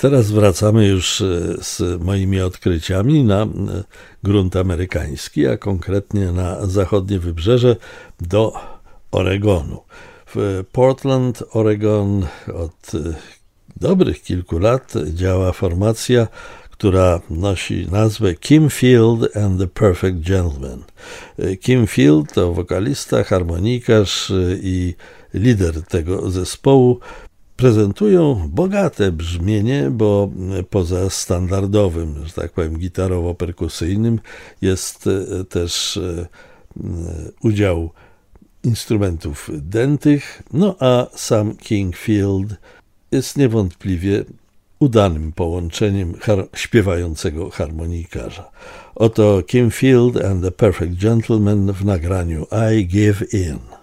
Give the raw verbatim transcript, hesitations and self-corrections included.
Teraz wracamy już z moimi odkryciami na grunt amerykański, a konkretnie na zachodnie wybrzeże do Oregonu. W Portland, Oregon od dobrych kilku lat działa formacja, która nosi nazwę Kim Field and the Perfect Gentleman. Kim Field to wokalista, harmonikarz i lider tego zespołu. Prezentują bogate brzmienie, bo poza standardowym, że tak powiem, gitarowo-perkusyjnym jest też udział instrumentów dętych, no a sam King Field jest niewątpliwie udanym połączeniem har- śpiewającego harmonikarza. Oto Kim Field and the Perfect Gentleman w nagraniu I Give In.